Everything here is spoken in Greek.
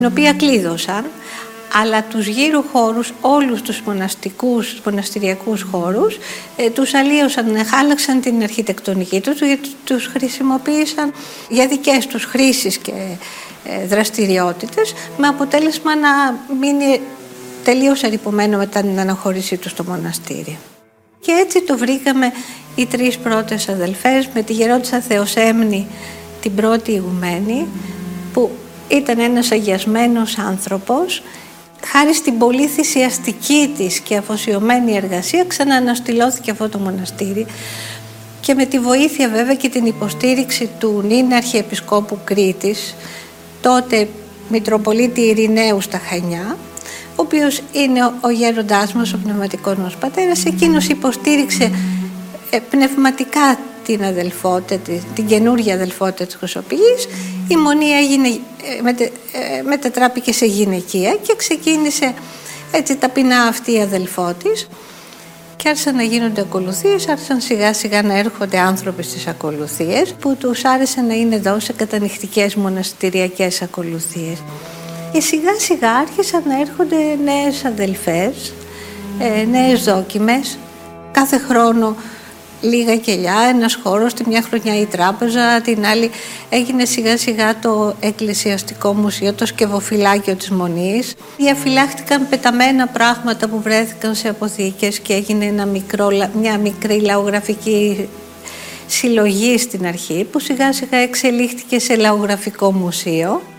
την οποία κλείδωσαν, αλλά τους γύρω χώρους, όλους τους μοναστηριακούς χώρους, τους αλλίωσαν, άλλαξαν την αρχιτεκτονική τους, γιατί τους χρησιμοποίησαν για δικές τους χρήσεις και δραστηριότητες, με αποτέλεσμα να μείνει τελείως ερειπωμένο μετά την αναχώρησή του στο μοναστήρι. Και έτσι το βρήκαμε οι τρεις πρώτες αδελφές, με τη γερόντισσα Θεοσέμνη, την πρώτη ηγουμένη, που ήταν ένας αγιασμένος άνθρωπος. Χάρη στην πολύ θυσιαστική της και αφοσιωμένη εργασία ξανααναστηλώθηκε αυτό το μοναστήρι, και με τη βοήθεια βέβαια και την υποστήριξη του νυν Αρχιεπισκόπου Κρήτης, τότε Μητροπολίτη Ειρηναίου στα Χανιά, ο οποίος είναι ο γέροντάς μας, ο πνευματικός μας πατέρας. Εκείνος υποστήριξε πνευματικά την αδελφότητα, την καινούργια αδελφότητα της Χρυσοπηγής. Η μονή μετατράπηκε σε γυναικεία και ξεκίνησε έτσι ταπεινά αυτή η αδελφότης, και άρχισαν να γίνονται ακολουθίες, άρχισαν σιγά σιγά να έρχονται άνθρωποι στις ακολουθίες, που τους άρεσε να είναι εδώ σε κατανυχτικές μοναστηριακές ακολουθίες. Και σιγά σιγά άρχισαν να έρχονται νέες αδελφές, νέες δόκιμες. Κάθε χρόνο λίγα κελιά, ένας χώρος, τη μια χρονιά η τράπεζα, την άλλη έγινε σιγά σιγά το εκκλησιαστικό μουσείο, το σκευοφυλάκιο της Μονής. Διαφυλάχτηκαν πεταμένα πράγματα που βρέθηκαν σε αποθήκες και έγινε μια μικρή λαογραφική συλλογή στην αρχή, που σιγά σιγά εξελίχθηκε σε λαογραφικό μουσείο.